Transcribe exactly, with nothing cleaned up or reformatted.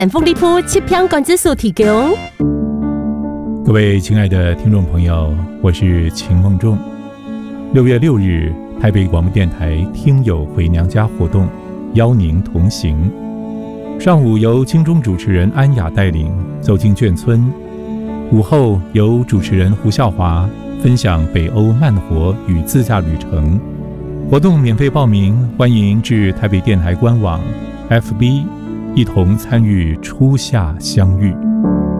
凤梨埔七평管制所提供。 各位亲爱的听众朋友，我是秦梦仲。六月六日，台北广播电台听友回娘家活动，邀您同行。上午由金钟主持人安雅带领走进眷村，午后由主持人胡孝华分享北欧慢活与自驾旅程。活动免费报名，欢迎至台北电台官网 F B 一同参与初夏相遇。